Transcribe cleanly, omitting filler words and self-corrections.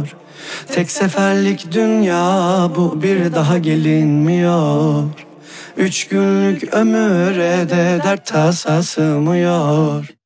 gelmiyor. Tek seferlik dünya bu, bir daha gelinmiyor. 3 günlük ömüre de dert tasa sığmıyor.